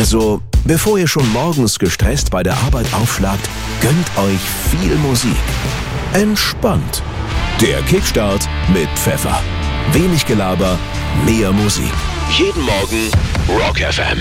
Also, bevor ihr schon morgens gestresst bei der Arbeit aufschlagt, gönnt euch viel Musik. Entspannt. Der Kickstart mit Pfeffer. Wenig Gelaber, mehr Musik. Jeden Morgen Rock FM.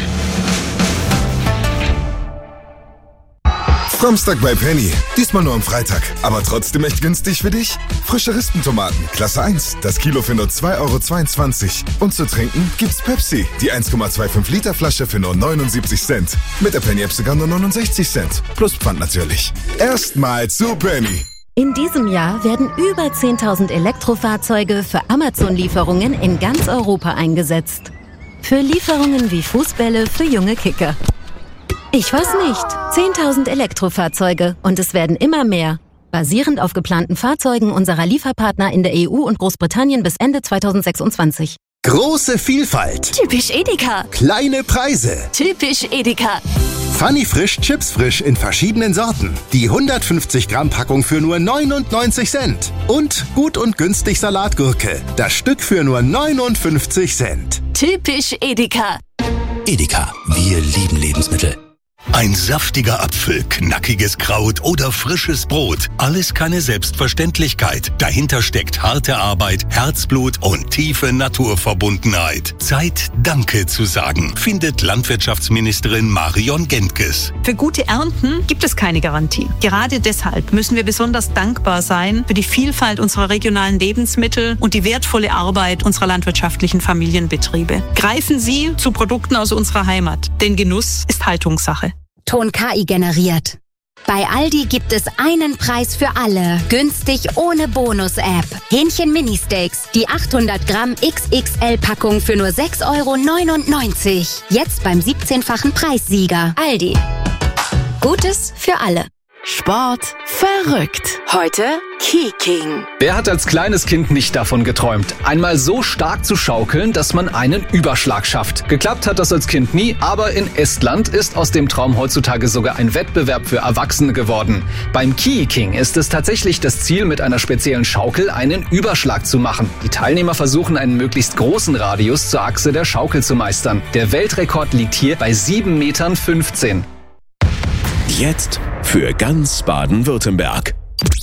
Samstag bei Penny. Diesmal nur am Freitag. Aber trotzdem echt günstig für dich? Frische Rispentomaten, Klasse 1. Das Kilo für nur 2,22 €. Und zu trinken gibt's Pepsi. Die 1,25 Liter Flasche für nur 79 Cent. Mit der Penny-App sogar nur 69 Cent. Plus Pfand natürlich. Erstmal zu Penny. In diesem Jahr werden über 10.000 Elektrofahrzeuge für Amazon-Lieferungen in ganz Europa eingesetzt. Für Lieferungen wie Fußbälle für junge Kicker. Ich weiß nicht. 10.000 Elektrofahrzeuge und es werden immer mehr. Basierend auf geplanten Fahrzeugen unserer Lieferpartner in der EU und Großbritannien bis Ende 2026. Große Vielfalt. Typisch Edeka. Kleine Preise. Typisch Edeka. Funny Frisch, Chips frisch in verschiedenen Sorten. Die 150 Gramm Packung für nur 99 Cent. Und gut und günstig Salatgurke. Das Stück für nur 59 Cent. Typisch Edeka. Edeka, wir lieben Lebensmittel. Ein saftiger Apfel, knackiges Kraut oder frisches Brot. Alles keine Selbstverständlichkeit. Dahinter steckt harte Arbeit, Herzblut und tiefe Naturverbundenheit. Zeit, Danke zu sagen, findet Landwirtschaftsministerin Marion Gentges. Für gute Ernten gibt es keine Garantie. Gerade deshalb müssen wir besonders dankbar sein für die Vielfalt unserer regionalen Lebensmittel und die wertvolle Arbeit unserer landwirtschaftlichen Familienbetriebe. Greifen Sie zu Produkten aus unserer Heimat, denn Genuss ist Haltungssache. Ton KI generiert. Bei Aldi gibt es einen Preis für alle. Günstig ohne Bonus-App. Hähnchen Mini-Steaks. Die 800 Gramm XXL-Packung für nur 6,99 €. Jetzt beim 17-fachen Preissieger. Aldi. Gutes für alle. Sport verrückt. Heute Kicking. Wer hat als kleines Kind nicht davon geträumt, einmal so stark zu schaukeln, dass man einen Überschlag schafft? Geklappt hat das als Kind nie, aber in Estland ist aus dem Traum heutzutage sogar ein Wettbewerb für Erwachsene geworden. Beim Kicking ist es tatsächlich das Ziel, mit einer speziellen Schaukel einen Überschlag zu machen. Die Teilnehmer versuchen, einen möglichst großen Radius zur Achse der Schaukel zu meistern. Der Weltrekord liegt hier bei 7,15 Metern. Jetzt für ganz Baden-Württemberg.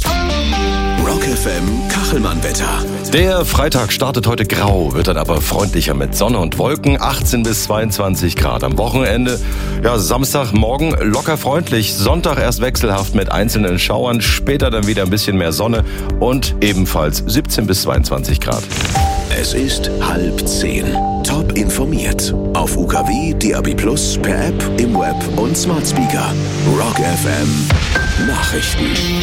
Rock FM Kachelmann-Wetter. Der Freitag startet heute grau, wird dann aber freundlicher mit Sonne und Wolken, 18 bis 22 Grad am Wochenende. Ja, Samstagmorgen locker freundlich, Sonntag erst wechselhaft mit einzelnen Schauern, später dann wieder ein bisschen mehr Sonne und ebenfalls 17 bis 22 Grad. Es ist 9:30. Top informiert. Auf UKW, DAB+, per App, im Web und Smart Speaker. Rock FM Nachrichten.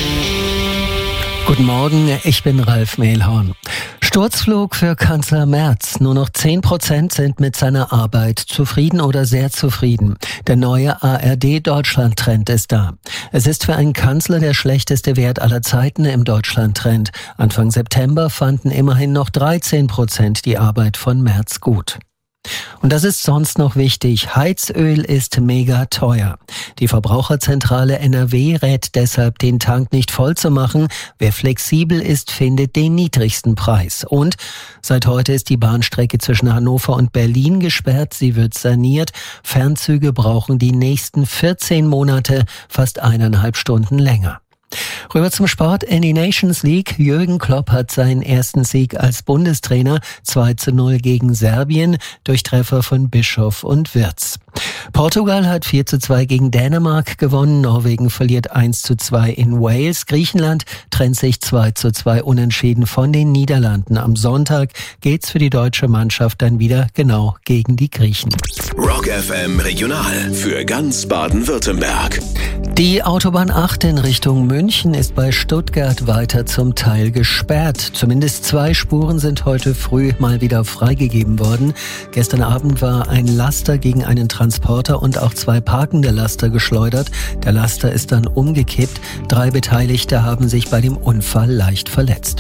Guten Morgen, ich bin Ralf Mehlhorn. Sturzflug für Kanzler Merz. Nur noch 10% sind mit seiner Arbeit zufrieden oder sehr zufrieden. Der neue ARD-Deutschland-Trend ist da. Es ist für einen Kanzler der schlechteste Wert aller Zeiten im Deutschland-Trend. Anfang September fanden immerhin noch 13% die Arbeit von Merz gut. Und das ist sonst noch wichtig. Heizöl ist mega teuer. Die Verbraucherzentrale NRW rät deshalb, den Tank nicht voll zu machen. Wer flexibel ist, findet den niedrigsten Preis. Und seit heute ist die Bahnstrecke zwischen Hannover und Berlin gesperrt. Sie wird saniert. Fernzüge brauchen die nächsten 14 Monate fast 1,5 Stunden länger. Rüber zum Sport in die Nations League. Jürgen Klopp hat seinen ersten Sieg als Bundestrainer, 2:0 gegen Serbien, durch Treffer von Bischof und Wirtz. Portugal hat 4:2 gegen Dänemark gewonnen. Norwegen verliert 1:2 in Wales. Griechenland trennt sich 2:2 unentschieden von den Niederlanden. Am Sonntag geht's für die deutsche Mannschaft dann wieder genau gegen die Griechen. Rock FM Regional für ganz Baden-Württemberg. Die Autobahn 8 in Richtung München ist bei Stuttgart weiter zum Teil gesperrt. Zumindest 2 Spuren sind heute früh mal wieder freigegeben worden. Gestern Abend war ein Laster gegen einen Transporter und auch 2 parkende Laster geschleudert. Der Laster ist dann umgekippt. 3 Beteiligte haben sich bei dem Unfall leicht verletzt.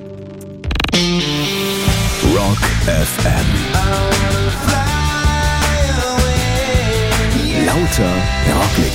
Rock FM. Lauter Rocklegenden.